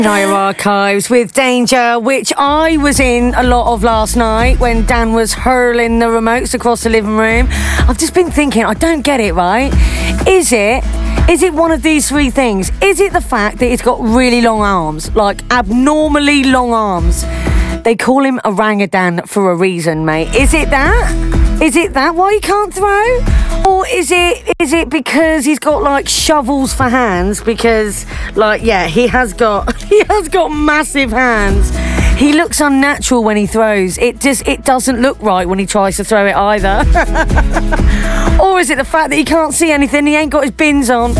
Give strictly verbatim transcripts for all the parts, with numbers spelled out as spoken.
Night Archives with Danger, which I was in a lot of last night when Dan was hurling the remotes across the living room. I've just been thinking, I don't get it, right? Is it, is it one of these three things? Is it the fact that he's got really long arms, like abnormally long arms? They call him orangutan for a reason, mate. Is it that? Is it that why he can't throw? Or is it is it because he's got like shovels for hands? Because like yeah, he has got he has got massive hands. He looks unnatural when he throws. It just it doesn't look right when he tries to throw it either. Or is it the fact that he can't see anything? He ain't got his bins on.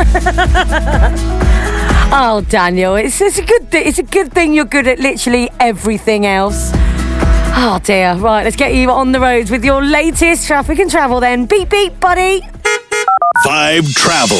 Oh, Daniel, it's it's a good th- it's a good thing you're good at literally everything else. Oh dear. Right, let's get you on the roads with your latest traffic and travel then. Beep beep, buddy. Vibe Travel.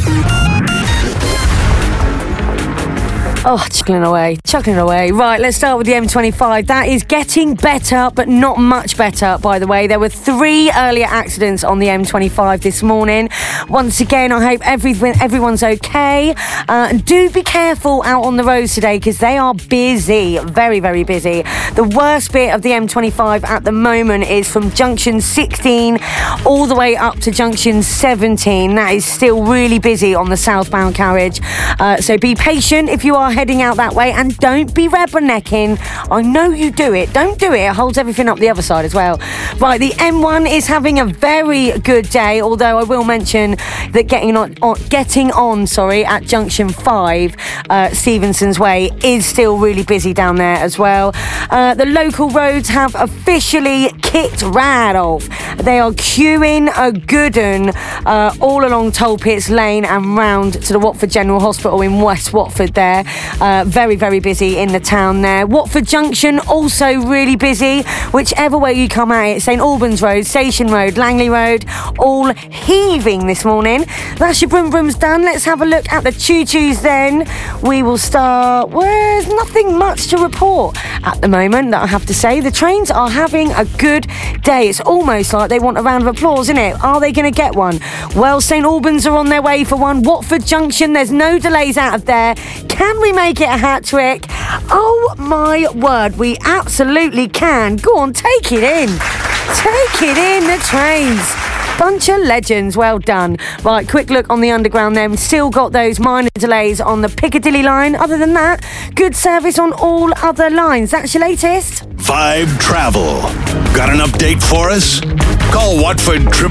Oh, chuckling away, chuckling away. Right, let's start with the M twenty-five. That is getting better, but not much better, by the way. There were three earlier accidents on the M twenty-five this morning. Once again, I hope everyone, everyone's okay. Uh, and do be careful out on the roads today, because they are busy, very, very busy. The worst bit of the M twenty-five at the moment is from junction sixteen all the way up to junction seventeen. That is still really busy on the southbound carriage. Uh, so be patient if you are heading out that way, and don't be rubbernecking. I know you do it. Don't do it. It holds everything up the other side as well. Right, the M one is having a very good day, although I will mention that getting on, on getting on, sorry, at junction five, uh, Stevenson's Way, is still really busy down there as well. Uh, the local roads have officially kicked right off. They are queuing a good un uh, all along Tollpits Lane and round to the Watford General Hospital in West Watford there. Uh, very, very busy in the town there. Watford Junction also really busy. Whichever way you come at it, St Albans Road, Station Road, Langley Road, all heaving this morning. That's your Brum Brums done. Let's have a look at the choo-choos then. We will start. Well, there's nothing much to report at the moment, that I have to say. The trains are having a good day. It's almost like they want a round of applause, isn't it? Are they going to get one? Well, St Albans are on their way for one. Watford Junction, there's no delays out of there. Can we make it a hat trick? Oh my word, we absolutely can. Go on, take it in. Take it in, the trains. Bunch of legends, well done. Right, quick look on the underground then. Still got those minor delays on the Piccadilly line. Other than that, good service on all other lines. That's your latest. Vibe Travel. Got an update for us? Call Watford